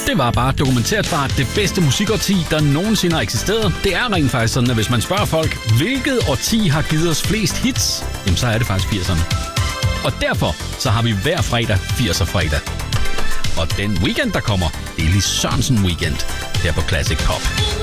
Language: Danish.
Det var bare dokumenteret fra det bedste musikårti, der nogensinde har eksisteret. Det er rent faktisk sådan, at hvis man spørger folk, hvilket årti har givet os flest hits, jamen så er det faktisk 80'erne. Og derfor så har vi hver fredag 80'er fredag. Og den weekend, der kommer, det er Lis Sørensen Weekend her på Classic Pop.